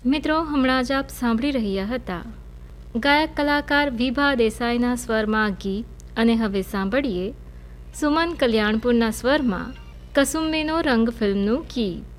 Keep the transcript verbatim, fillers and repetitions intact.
મિત્રો, હમણાં જ આપ સાંભળી રહ્યા હતા ગાયક કલાકાર વિભા દેસાઈના સ્વરમાં ગીત, અને હવે સાંભળીએ સુમન કલ્યાણપુરના સ્વરમાં કસુંબીનો રંગ ફિલ્મનું ગીત.